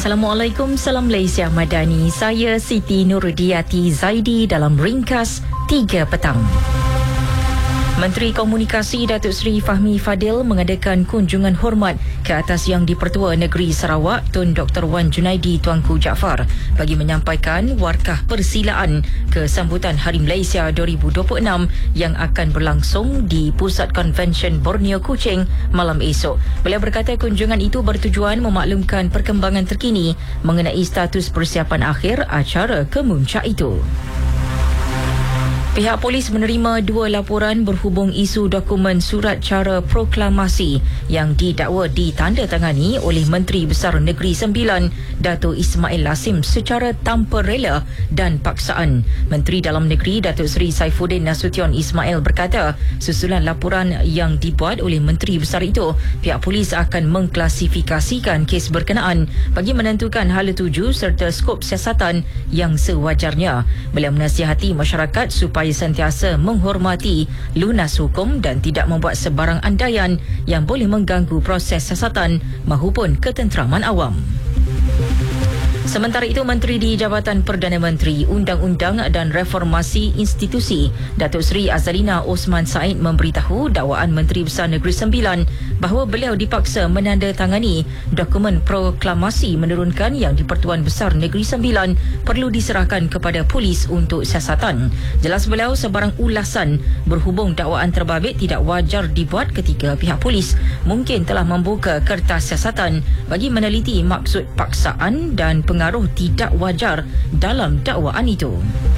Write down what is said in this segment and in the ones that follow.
Assalamualaikum, salam Malaysia Madani. Saya Siti Nurudiati Zaidi dalam Ringkas 3 petang. Menteri Komunikasi Datuk Seri Fahmi Fadil mengadakan kunjungan hormat ke atas Yang di-Pertua Negeri Sarawak Tun Dr. Wan Junaidi Tuanku Jaafar bagi menyampaikan warkah persilaan ke sambutan Hari Malaysia 2026 yang akan berlangsung di Pusat Konvensyen Borneo Kuching malam esok. Beliau berkata kunjungan itu bertujuan memaklumkan perkembangan terkini mengenai status persiapan akhir acara kemuncak itu. Pihak polis menerima 2 laporan berhubung isu dokumen surat cara proklamasi yang didakwa ditandatangani oleh Menteri Besar Negeri Sembilan Datuk Ismail Lassim secara tanpa rela dan paksaan. Menteri Dalam Negeri Datuk Seri Saifuddin Nasution Ismail berkata, susulan laporan yang dibuat oleh Menteri Besar itu, pihak polis akan mengklasifikasikan kes berkenaan bagi menentukan hala tuju serta skop siasatan yang sewajarnya. Beliau menasihati masyarakat supaya sentiasa menghormati lunas hukum dan tidak membuat sebarang andaian yang boleh mengganggu proses siasatan mahupun ketenteraman awam. Sementara itu, Menteri di Jabatan Perdana Menteri, Undang-Undang dan Reformasi Institusi, Datuk Seri Azalina Osman Said memberitahu dakwaan Menteri Besar Negeri Sembilan bahawa beliau dipaksa menandatangani dokumen proklamasi menurunkan Yang di-Pertuan Besar Negeri Sembilan perlu diserahkan kepada polis untuk siasatan. Jelas beliau, sebarang ulasan berhubung dakwaan terbabit tidak wajar dibuat ketika pihak polis mungkin telah membuka kertas siasatan bagi meneliti maksud paksaan dan pengaruh tidak wajar dalam dakwaan itu.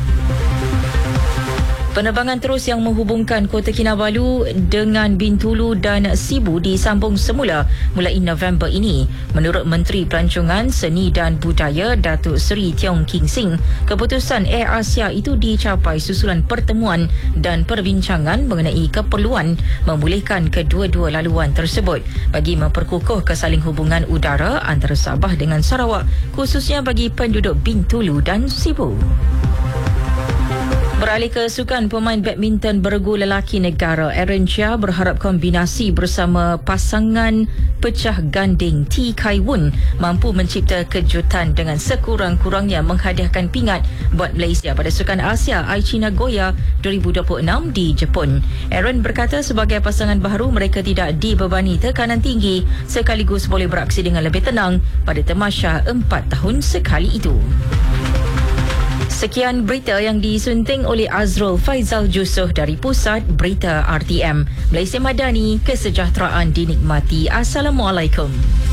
Penerbangan terus yang menghubungkan Kota Kinabalu dengan Bintulu dan Sibu disambung semula mulai November ini. Menurut Menteri Pelancongan, Seni dan Budaya Datuk Seri Tiong King Sing, keputusan Air Asia itu dicapai susulan pertemuan dan perbincangan mengenai keperluan memulihkan kedua-dua laluan tersebut bagi memperkukuh kesaling hubungan udara antara Sabah dengan Sarawak, khususnya bagi penduduk Bintulu dan Sibu. Beralih ke sukan, pemain badminton bergu lelaki negara Aaron Chia berharap kombinasi bersama pasangan pecah ganding T. Kai Wun mampu mencipta kejutan dengan sekurang-kurangnya menghadiahkan pingat buat Malaysia pada Sukan Asia Aichi Nagoya 2026 di Jepun. Aaron berkata sebagai pasangan baharu mereka tidak dibebani tekanan tinggi sekaligus boleh beraksi dengan lebih tenang pada tamasya 4 tahun sekali itu. Sekian berita yang disunting oleh Azrul Faizal Jusuh dari Pusat Berita RTM. Malaysia Madani, kesejahteraan dinikmati. Assalamualaikum.